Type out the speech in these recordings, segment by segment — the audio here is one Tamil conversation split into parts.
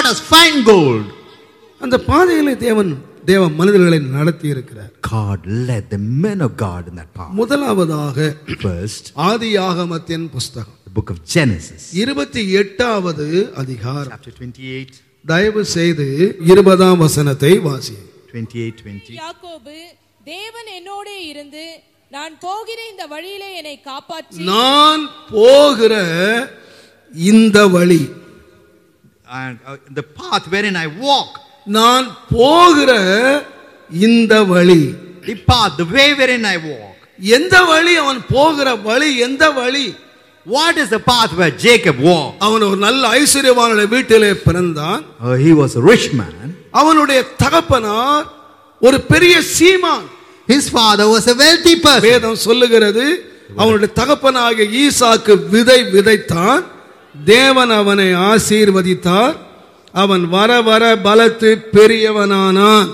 not as fine gold. அந்த பாதையிலே தேவ மனிதர்களை நடத்தி இருக்கிறார். God led the men of God in that path. முதலாவதாக First, ஆதியாகமத்தின் புஸ்தகம் the book of Genesis, 28வது அதிகாரம், chapter 28, தயவு செய்து 20ஆம் வசனத்தை வாசி. 28:20. யாக்கோபு, தேவன் என்னோடே இருந்து நான் போகிற இந்த வழியிலே என்னை காப்பாற்றி, நான் போகிற இந்த வழி, And the path wherein I walk, நான் போகிற இந்த வழி, the path, the way wherein I walk. எந்த வழி? அவன் போகிற வழி எந்த வழி? What is the path where Jacob walked? அவன் ஒரு நல்ல ஐஸ்வர்யவானுடைய வீட்டிலே பிறந்தான். He was a rich man. அவனுடைய தகப்பனார் ஒரு பெரிய சீமான். His father was a wealthy person. வேதம் சொல்லுகிறது, அவனுடைய தகப்பனாகிய ஈசாக்கு விதை விதைத்தான், தேவன் அவனை ஆசீர்வதித்தார், அவன் வர வர பலத்து பெரியவனானான்,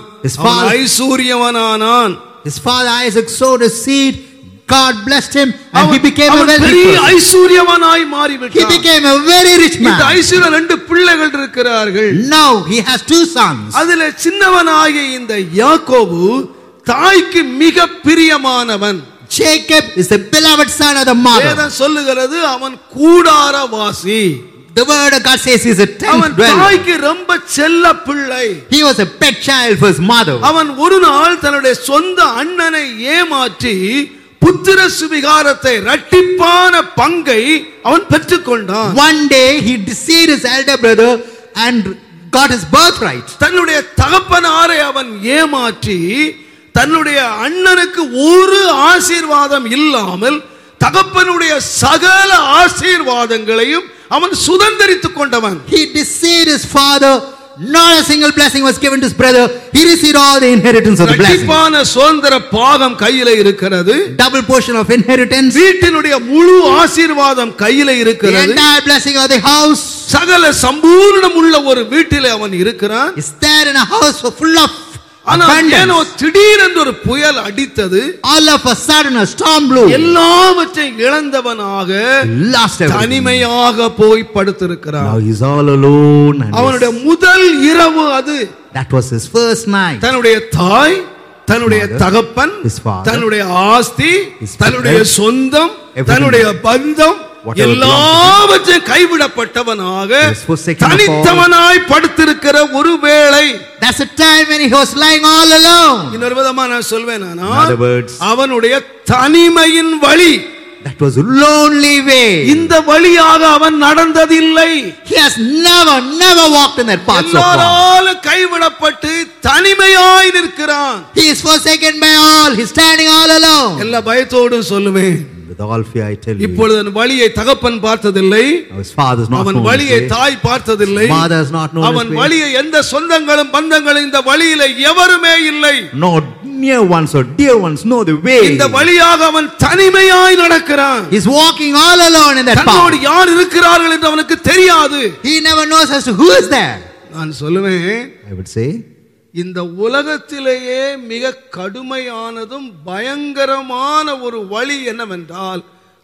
ஐஸ்வர்யவனானான். His father Isaac sowed a seed, God blessed him, and he became a wealthy பெரிய person. ஐஸ்வர்யவனாய் மாறிவிட்டான். He became a very rich man. இந்த ஐஸ்வர்யம் 2 பிள்ளைகள் இருக்கிறார்கள். Now he has 2 sons. அதிலே சின்னவனாகிய இந்த யாக்கோபு தாய்க்கு மிக பிரியமானவன். Jacob is the beloved son of the mother. வேதம் சொல்லுகிறது, அவன் கூடாரவாசி. The word of God says he is a tent அவன் dweller. தாய்க்கு ரொம்ப செல்ல பிள்ளை. He was a pet child for his mother. அவன் ஒரு நாள் தன்னுடைய சொந்த அண்ணனை ஏமாற்றி புத்திர சுவிகாரத்தை, இரட்டிப்பான பங்கை அவன் பெற்றுக்கொண்டான். One day he deceived his elder brother and got his birthright. தன்னுடைய தகப்பனாரை அவன் ஏமாற்றி தன்னுடைய அண்ணனுக்கு ஒரு ஆசீர்வாதம் இல்லாமல் தகப்பனுடைய சகல ஆசீர்வாதங்களையும் அவன் சுதந்தரித்துக் கொண்டவன். He deceived his father. Not a single blessing was given to his brother. He received all the inheritance of the blessing. இரட்டிப்பான சுதந்திர பாகம் கையிலே இருக்கிறது. Double portion of inheritance. வீட்டினுடைய முழு ஆசீர்வாதம் கையிலே The இருக்கிறது. entire blessing of the house. சகல சம்பூர்ணம் உள்ள ஒரு வீட்டிலே அவன் இருக்கிறான். Is there in a house full of ஆனா abundance. ஏனோ திடீரென்று ஒரு புயல் அடித்தது. All of a sudden a storm blew. எல்லாவற்றையும் இழந்தவனாக Lost everything. தனிமையாக போய் படுத்திருக்கிறான். Now he's all alone. And அவனுடைய முதல் இரவு அது. that was his first night. தன்னுடைய தாய், தன்னுடைய தகப்பன், his father, தன்னுடைய ஆஸ்தி, his தன்னுடைய father, சொந்தம், everything, தன்னுடைய பந்தம், whatever எல்லாவற்றையும் கைவிடப்பட்டவனாக He was forsaken of all. தனித்தவனாய் படுத்திருக்கிற ஒரு வேளை. That's the time when he was lying all alone. இன்னொரு விதமா நான் சொல்வேன், In other words, அவனுடைய தனிமையின் வழி, that was a lonely way. இந்த வழியாக அவன் நடந்ததில்லை. He has never walked in that path so far. எல்லாராலும் கைவிடப்பட்டு தனிமையாய் நிற்கிறான். He is forsaken by all. He's standing all alone. எல்லா பயத்தோடும் சொல்லுவேன், With all fear I tell you, இப்பொழுது அவன் வழியை தகப்பன் பார்த்ததில்லை, his father is not அவன் known வழியை his way. தாய் பார்த்ததில்லை, His mother is not known அவன் his way. வழியை எந்த சொந்தங்களும் பந்தங்களும் இந்த வழியில எவருமே இல்லை. No near ones or dear ones know the way. இந்த வழியாக அவன் தனிமையாய் நடக்கிறான். He's walking all alone in that தன்னோடு path. யார் இருக்கிறார்கள் என்று அவனுக்கு தெரியாது. He never knows as to who is there. நான் சொல்லுவேன், I would say, இந்த உலகத்திலேயே மிக கடுமையானதும் பயங்கரமான ஒரு வழி என்னவென்றால்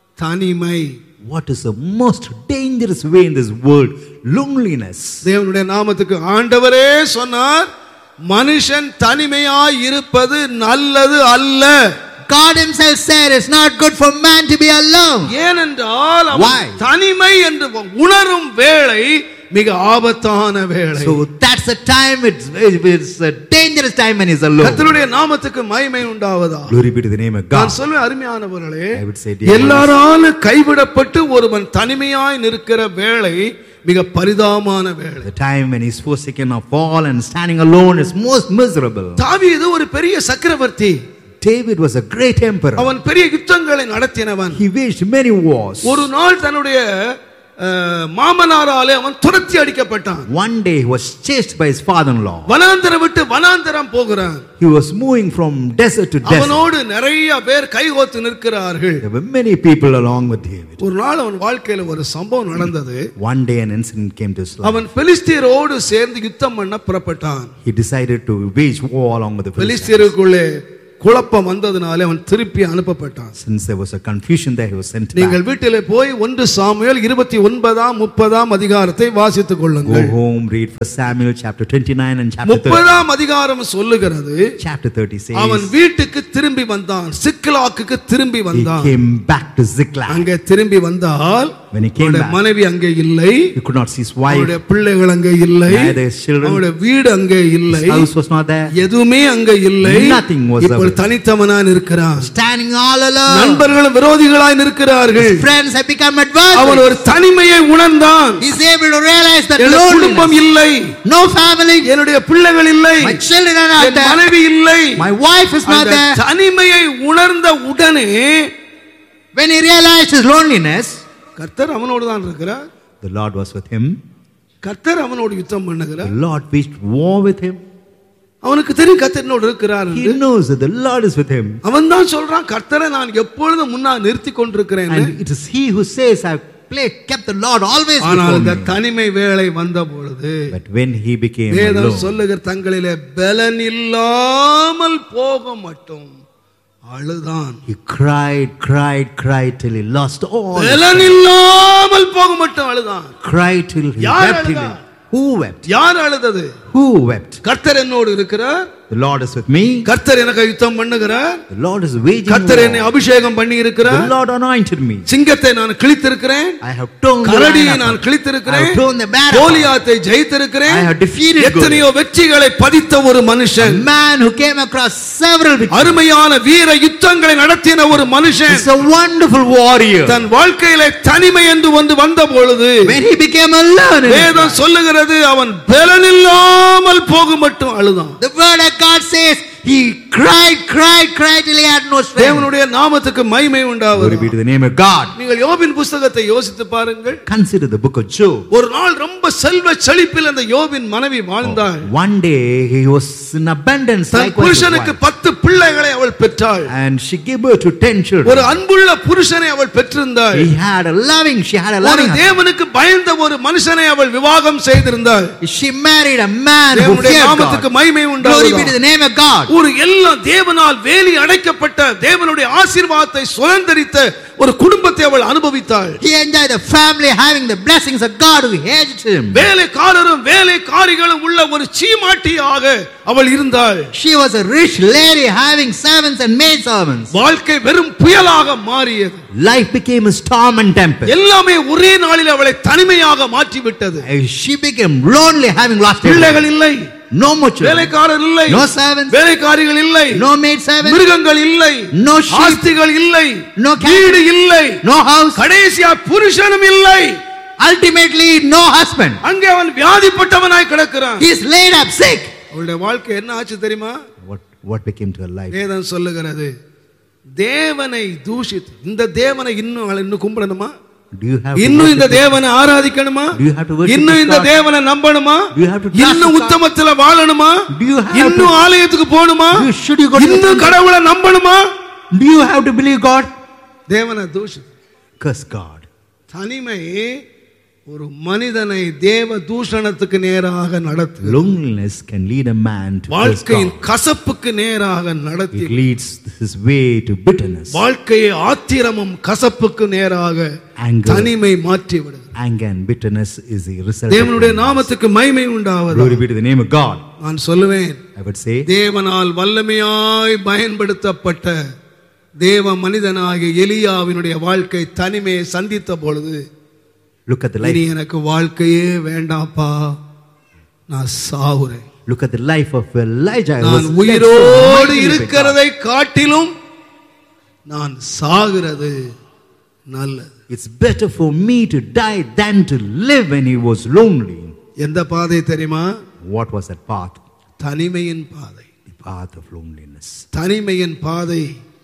தனிமை. what is the most dangerous way in this world? Loneliness. தேவனுடைய நாமத்துக்கு ஆண்டவரே சொன்னார், மனுஷன் தனிமையாய் இருப்பது நல்லது அல்ல. God himself said it's not good for man to be alone. ஏனென்றால் அவன் Why? தனிமை என்று உணரும் வேளை மிக ஆபத்தான வேளை. So that's the time, it's a dangerous time when he's alone. கர்த்தருடைய நாமத்துக்கு மகிமை உண்டாவதா. Glory be to the name of God. நான் சொல்வேன், அருமையானவர்களே, I would say, dear எல்லாராலும் கைவிடப்பட்டு ஒருவன் தனிமையாய் நிற்கிற வேளை மிக பரிதாபமான வேளை. The time when he's forsaken of all and standing alone is most miserable. தாவீது ஒரு பெரிய சக்கரவர்த்தி. David was a great emperor. அவன் பெரிய யுத்தங்களை நடத்தினவன். He waged many wars. ஒரு நாள் தன்னுடைய மாமனாராலே அவன் துரத்தி அடிக்கப்பட்டான். One day he was chased by his father-in-law. வனாந்தரம் விட்டு வனாந்தரம் போகிறான். He was moving from desert to desert. அவனோடு நிறைய பேர் கைகோத்து நிற்கிறார்கள். There were many people along with David. ஒரு நாள் அவன் வாழ்க்கையில ஒரு சம்பவம் நடந்தது. One day an incident came to his life. அவன் பெலிஸ்தியரோடு சேர்ந்து யுத்தம் பண்ண புறப்பட்டான். He decided to wage war along with the Philistines. பெலிஸ்தியருக்குள்ளே குழப்பம் வந்ததனாலே அவன் திருப்பி அனுப்பப்பட்டான். Since there was a confusion there, he was sent நீங்கள் back. வீட்டிலே போய் 1 சாமுவேல் 29 30 அதிகாரத்தை வாசித்துக் Go கொள்ளுங்கள். home, read 1 Samuel chapter 29 and chapter 30. 30 அதிகாரம் சொல்லுகிறது, Chapter 30 says, அவன் வீட்டுக்கு திரும்பி வந்தான், சிக்லாகுக்கு திரும்பி he வந்தான். came back to Ziklag. அங்கே திரும்பி வந்தால் When he came அவனுடைய back, மனைவி அங்கே இல்லை, he could not see his wife, அவனுடைய பிள்ளைகள் அங்கே இல்லை, neither his children, அவனுடைய வீடு அங்கே இல்லை, his house was not there, எதுவுமே அங்கே இல்லை. nothing was இப்போ there. தனித்தவனாய் நிற்கிறான். Standing all alone. நண்பர்களும் விரோதிகளாய் நிற்கிறார்கள். His friends have become அவன் adversaries. ஒரு தனிமையை உணர்ந்தான். He is able to realize that என்னுடைய குடும்பம் loneliness, இல்லை, no family, என்னுடைய பிள்ளைகள் இல்லை, my children are not N there, மனைவி இல்லை. my wife is not அந்த there. தனிமையை உணர்ந்த உடனே When he realized his loneliness, கர்த்தர் அவனோடு தான் இருக்கிறார். the Lord was with him. கர்த்தர் அவனோடு யுத்தம் The பண்ணுகிறார். Lord waged war with him. அவனுக்கு தெரியும் கர்த்தரோடு இருக்கிறார் He என்று. knows that the Lord is with him. அவன் தான் சொல்றான், கர்த்தரை நான் எப்பொழுதும் முன்னா நிறுத்தி கொண்டிருக்கிறேன். And it is he who says, I have kept the Lord always ஆனால் before இந்த me. தனிமை வேளை வந்த பொழுது But when he became வேதம் alone, சொல்லுகிற தங்களிலே பலன் இல்லாமல் போக மட்டும் அழுதான். he cried till he lost all. பலன் இல்லாமல் போக மட்டும் அழுதான். Cried till he யார் wept. அழுதா? Who wept? யார் அழுதது? Who wept? கர்த்தர் என்னோடு இருக்கிறார், The Lord is with me. கர்த்தர் எனக்கு யுத்தம் பண்ணுகிறார், The Lord is waging கர்த்தர் என்னை war. அபிஷேகம் பண்ணி The இருக்கிறார், Lord anointed me. சிங்கத்தை நான் கிழித்திருக்கிறேன், I have torn the கரடியை lion நான் apart. I கிழித்திருக்கிறேன், have torn the bear apart. கோலியாத்தை ஜெயித்திருக்கிறேன். I have defeated எத்தனையோ வெற்றிகளை பதித்த ஒரு A மனுஷன், man who came across several victories. அருமையான வீர யுத்தங்களை நடத்தின ஒரு மனுஷன், He's a wonderful warrior. தன் வாழ்க்கையிலே தனிமை என்று ஒன்று வந்த பொழுது When he became alone, in his வேதம் life, சொல்லுகிறது, அவன் பலனில்லாமல் போக மட்டும் அழுதான். the word of God says he cried till he had no strength. தேவனுடைய நாமத்துக்கு மகிமை Glory உண்டாவது. be to the name of God. நீங்கள் யோபின் புத்தகத்தை யோசித்து பாருங்கள். Consider the book of Job. ஒரு நாள் ரொம்ப செல்வ செழிப்பில் அந்த யோபின் மனைவி வாழ்ந்தாள். One day he was in abundance than likewise his புருஷனுக்கு wife. 10 பிள்ளைகளை அவள் பெற்றாள். And she gave birth to 10 ஒரு children. அன்புள்ள புருஷனை அவள் பெற்றிருந்தாள். She had a loving ஒரு husband. தேவனுக்கு பயந்த ஒரு மனுஷனை அவள் விவாகம் செய்திருந்தாள். She married a man who தேவனுடைய feared நாமத்துக்கு God. மகிமை Glory be to உண்டாவது. the name of God. ஒரு எல்லா தேவனால் வேலி அடைக்கப்பட்ட தேவனுடைய ஆசீர்வாதத்தை சுதந்தரித்த ஒரு குடும்பத்தை அவள் அனுபவித்தாள். He enjoyed the family having the blessings of God who hedged him. வேலைக்காரரும் வேலைக்காரிகளும் உள்ள ஒரு சீமாட்டியாக அவள் இருந்தாள். She was a rich lady having servants and maid servants. வாழ்க்கை வெறும் புயலாக மாறியது. Life became a storm and tempest. எல்லாமே ஒரே நாளில் அவளை தனிமையாக மாற்றி விட்டது. She became lonely, having lost பிள்ளைகள் everything. இல்லை, No more children, வேலைக்காரர் இல்லை, no servants, வேலைக்காரிகள் இல்லை, no maid servants, மிருகங்கள் இல்லை, no sheep, ஆஸ்திகள் இல்லை, no cattle, வீடு இல்லை, no house, கடைசியா புருஷனும் இல்லை. ultimately no husband. அங்கே அவன் வியாதிப்பட்டவனாய் கிடக்கிறான். He is laid up sick. அவளுடைய வாழ்க்கை என்ன ஆச்சு தெரியுமா? What became to her life? வேதம் சொல்லுகிறது, தேவனை தூஷித்து, இந்த தேவனை இன்னும் கும்பிடணுமா, Do you have to இன்னும் இந்த worship தேவனை ஆராதிக்கணுமா, Do you have to worship இன்னும் this இந்த God? தேவனை நம்பணுமா, Do you have to trust இன்னும் this God? உத்தமத்துல வாழணுமா, Do you have இன்னும் to- ஆலயத்துக்கு போகணுமா, Should you go to the இன்னும் temple? கடவுளை நம்பணுமா? Do you have to believe God? தேவனை தூஷித்து. Curse God. தனிமை ஒரு மனிதனை தேவ தூஷணத்துக்கு நேராக நடத்து, Loneliness can lead a man to curse வாழ்க்கையின் God. கசப்புக்கு நேராக நடத்தி, It leads his way to bitterness. வாழ்க்கையை ஆத்திரமும் கசப்புக்கு நேராக Anger. தனிமை மாற்றி விடுது. Anger and bitterness is the result. தேவனுடைய of நாமத்துக்கு மகிமை உண்டாவது. Glory be to the name of God. நான் சொல்லுவேன், I would say, தேவனால் வல்லமையாய் பயன்படுத்தப்பட்ட தேவ மனிதனாகிய எலியாவினுடைய வாழ்க்கை தனிமையை சந்தித்த பொழுது, look at the இனி life. எனக்கு வாழ்க்கையே வேண்டாப்பா, நான் சாவுறேன், Look at the life of Elijah. It நான் was உயிரோடு led so இருக்கிறதை காட்டிலும் நான் சாகிறது நல்லது. It's better for me to die than to live when he was lonely. எந்த பாதை தெரியுமா? What was that path? தனிமையின் பாதை. The path of loneliness. தனிமையின் பாதை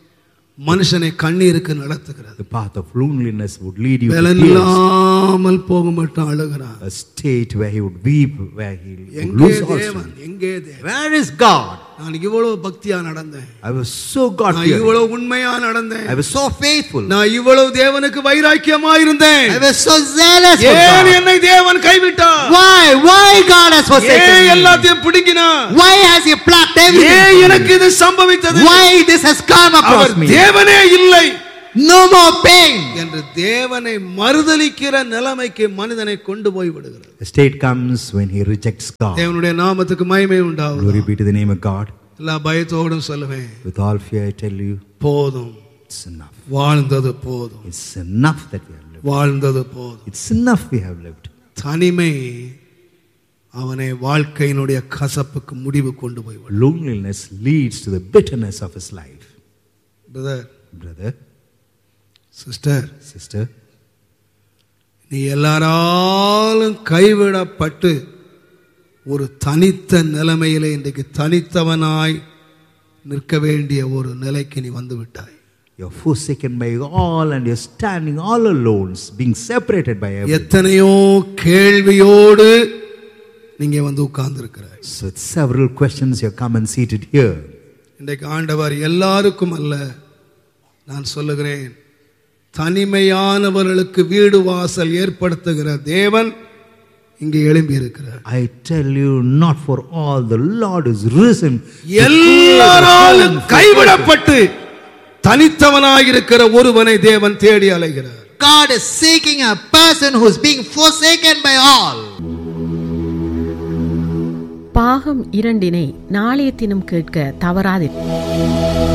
மனுஷனை கண்ணீருக்கு நடத்துகிறது. The path of loneliness would lead you to பலன் tears. இல்லாமல் போக மட்டும் அழுகிறான். A state where he would weep, where he would எங்கே lose all தேவன், strength. எங்கே தேவன்? Where is God? நான் இவ்வளவு பக்தியா நடந்தேன், I was so God நான் fearing, இவ்வளவு உண்மையா நடந்தேன், I was so faithful, நான் இவ்வளவு தேவனுக்கு வைராக்கியமா இருந்தேன், I was so zealous for ஏன் God. என்னை தேவன் கைவிட்டார்? Why God has forsaken ஏன் me? எல்லாத்தையும் பிடுங்கினார்? Why has He plucked everything ஏன் from எனக்கு me? இது சம்பவித்தது? Why this has come across our me? தேவனே இல்லை No more pain. என்று தேவனை மறுதலிக்கிற நிலைமைக்கு மனிதனை கொண்டு போய் விடுகிறது. The state comes when he rejects God. தேவனுடைய நாமத்துக்கு மகிமை உண்டாவதாக. Glory be to the name of God. எல்லா பயத்தோடும் சொல்லுவேன், With all fear I tell you, போதும், it's enough. வாழ்ந்தது போதும், It's enough that we have lived. வாழ்ந்தது போதும். It's enough we have lived. தனிமை அவனை வாழ்க்கையினுடைய கசப்புக்கு முடிவு கொண்டு போய் விடும். Loneliness leads to the bitterness of his life. Brother, sister, sister, நீ எல்லாராலும் கைவிடப்பட்டு ஒரு தனித்த நிலைமையிலே இன்றைக்கு தனித்தவனாய் நிற்க வேண்டிய ஒரு நிலைக்கு நீ வந்து விட்டாய். you're forsaken by all and you're standing all alone, being separated by everyone. எத்தனையோ கேள்வியோடு நீங்க வந்து உட்கார்ந்து இருக்கிறாய். So with several questions you come and seated here. இன்றைக்கு ஆண்டவர் எல்லாருக்கும் அல்ல, நான் சொல்லுகிறேன், தனிமையானவர்களுக்கு வீடு வாசல் ஏற்படுத்துகிற தேவன் இங்கே எழும்பி இருக்கிறார். I tell you, not for all, the Lord is risen. எல்லாராலும் கைவிடப்பட்டு தனித்தவனாய் இருக்கிற ஒருவனை தேவன் தேடி அலைகிறார். God is seeking a person who is being forsaken by all. பாகம் 2 நாளைய தினம் கேட்க தவறாதீர்கள்.